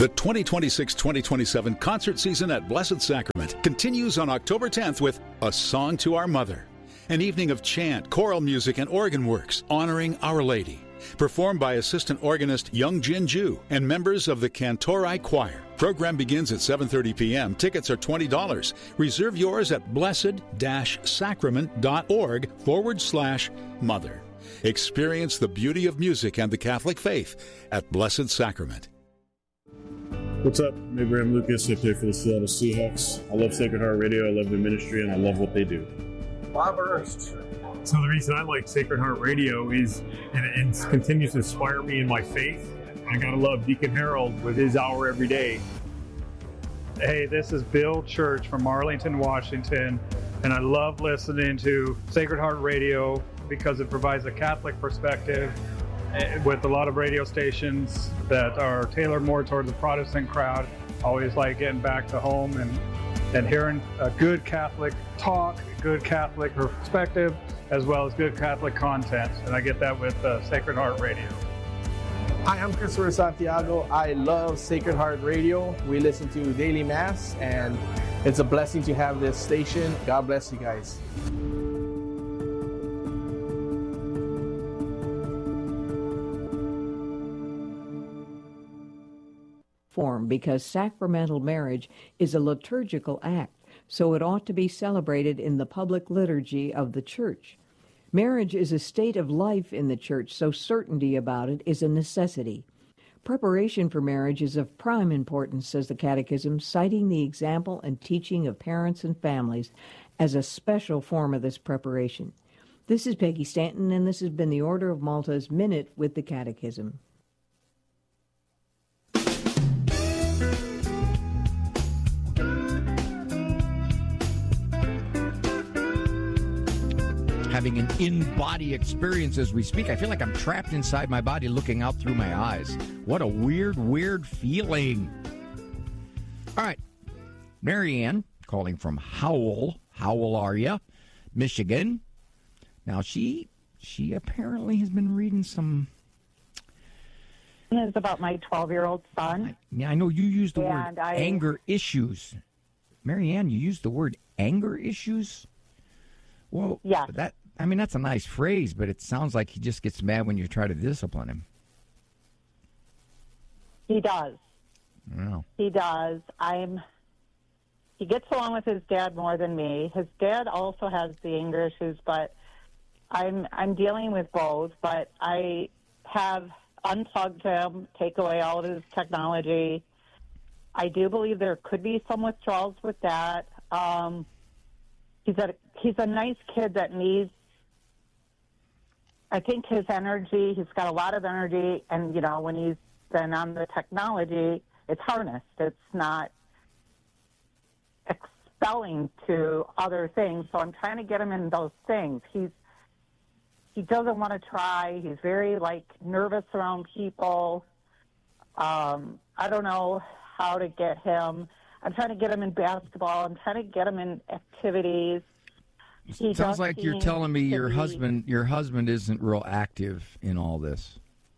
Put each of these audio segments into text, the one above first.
The 2026-2027 concert season at Blessed Sacrament continues on October 10th with A Song to Our Mother, an evening of chant, choral music, and organ works honoring Our Lady, performed by assistant organist Young Jin Ju and members of the Cantori Choir. Program begins at 7:30 p.m. Tickets are $20. Reserve yours at blessed-sacrament.org/mother. Experience the beauty of music and the Catholic faith at Blessed Sacrament. What's up? I'm Abraham Lucas. I play for the Seattle Seahawks. I love Sacred Heart Radio. I love their ministry, and I love what they do. Bob Ernst. So the reason I like Sacred Heart Radio is it continues to inspire me in my faith. I gotta love Deacon Harold with his hour every day. Hey, this is Bill Church from Arlington, Washington, and I love listening to Sacred Heart Radio because it provides a Catholic perspective with a lot of radio stations that are tailored more toward the Protestant crowd. Always like getting back to home and hearing a good Catholic talk, good Catholic perspective, as well as good Catholic content. And I get that with Sacred Heart Radio. Hi, I'm Christopher Santiago. I love Sacred Heart Radio. We listen to Daily Mass, and it's a blessing to have this station. God bless you guys. Form because sacramental marriage is a liturgical act, so it ought to be celebrated in the public liturgy of the Church. Marriage is a state of life in the Church, so certainty about it is a necessity. Preparation for marriage is of prime importance, says the Catechism, citing the example and teaching of parents and families as a special form of this preparation. This is Peggy Stanton, and this has been the Order of Malta's Minute with the Catechism. Having an in-body experience as we speak. I feel like I'm trapped inside my body looking out through my eyes. What a weird feeling. All right. Marianne, calling from Howell. Howell, are ya? Michigan. Now, she apparently has been reading some... It's about my 12-year-old son. I know you used the word anger issues. Marianne, you used the word anger issues? Well, yeah. That's a nice phrase, but it sounds like he just gets mad when you try to discipline him. He does. Wow. He does. He gets along with his dad more than me. His dad also has the anger issues, but I'm dealing with both. But I have unplugged him, take away all of his technology. I do believe there could be some withdrawals with that. He's a nice kid that needs, I think, his energy. He's got a lot of energy, and, when he's been on the technology, it's harnessed. It's not expelling to other things. So I'm trying to get him in those things. He doesn't want to try. He's very, nervous around people. I don't know how to get him. I'm trying to get him in basketball. I'm trying to get him in activities. It sounds like you're telling me your husband isn't real active in all this.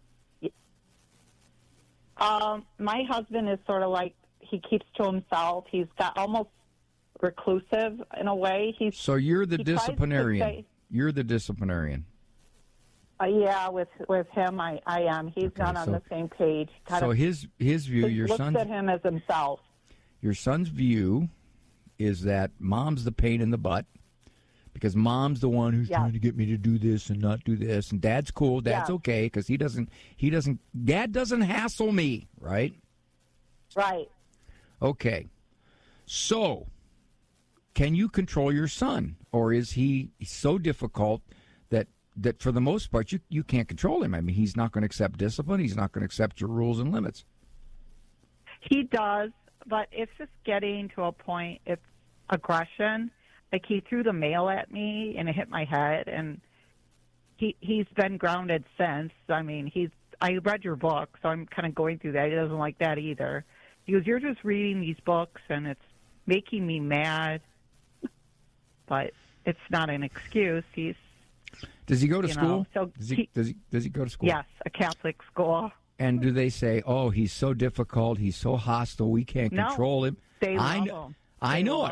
My husband is sort of like, he keeps to himself. He's got almost reclusive in a way. So you're the disciplinarian. You're the disciplinarian. Yeah, with him, I am. He's not on the same page. His view, your son looks at him as himself. Your son's view is that mom's the pain in the butt because mom's the one who's trying to get me to do this and not do this, and dad's cool, dad's okay because dad doesn't hassle me, right? Right. Okay. So, can you control your son, or is he so difficult that for the most part you can't control him? I mean, he's not going to accept discipline. He's not going to accept your rules and limits. He does, but it's just getting to a point, it's aggression. Like, he threw the mail at me and it hit my head, and he's been grounded since. I mean, I read your book, so I'm kind of going through that. He doesn't like that either. He goes, "You're just reading these books and it's making me mad." But it's not an excuse. Does he go to school? So does he go to school? Yes, a Catholic school. And do they say, "Oh, he's so difficult, he's so hostile, we can't control him"? They love him. I know it.